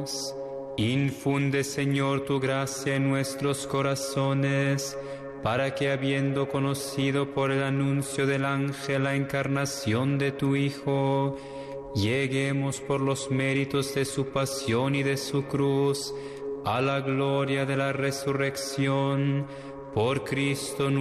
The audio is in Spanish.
Dios. Infunde, Señor, tu gracia en nuestros corazones, para que, habiendo conocido por el anuncio del ángel la encarnación de tu Hijo, lleguemos por los méritos de su pasión y de su cruz a la gloria de la resurrección, por Cristo nuestro